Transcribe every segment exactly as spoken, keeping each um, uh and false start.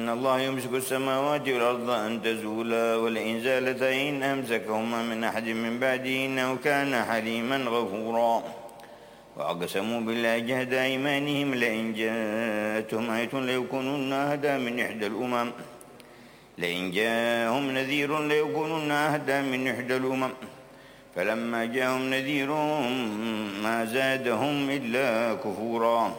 إن الله يمسك السماوات والأرض أن تزولا ولئن زالتا إن أمسكهما من أحد من بعده إنه كان حليما غفورا وأقسموا بالله جهد أيمانهم لئن جاءتهم آية ليكونن أهدى من إحدى الأمم لئن جاءهم نذير ليكونن أهدى من إحدى الأمم فلما جاءهم نذير ما زادهم إلا كفورا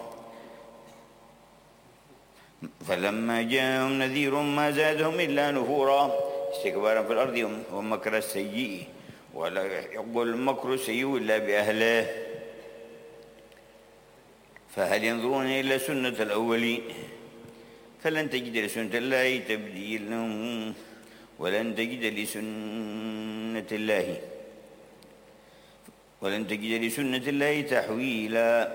فلما جاءهم نذير ما زادهم إلا نفورا استكبارا في الأرض ومكر السيء ولا يقبل المكر السيء إلا بأهله فهل ينظرون إلا سنة الأولين فلن تجد لسنة الله تبديلا ولن تجد لسنة الله ولن تجد لسنة الله تحويلا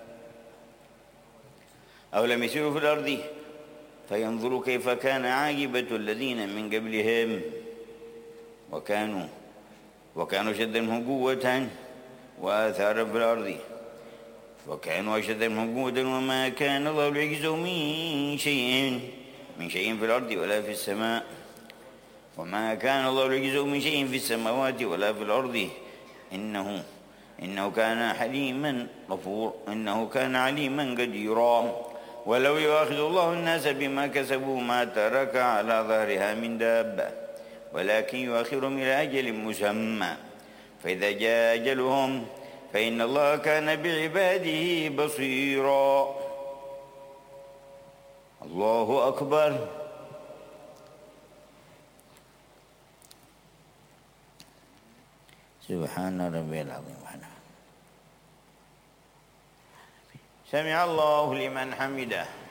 أولم يسيروا في الأرض فينظروا كيف كان عاقبة الذين من قبلهم وكانوا وكانوا أشد منهم قوة وآثارا في الأرض وكانوا أشد منهم قوة وما كان الله ليعجزه من شيء من شيء في الأرض ولا في السماء وما كان الله ليعجزه من شيء في السماوات ولا في الأرض إنه إنه كان حليما غفور إنه كان عليما قديرا ولو يؤاخذ الله الناس بما كسبوا ما ترك على ظهرها من دابة ولكن يؤخرهم إلى أجل مسمى فإذا جاء أجلهم فإن الله كان بعباده بصيرا الله أكبر سبحان ربي العظيم وحده سمع الله لمن حمده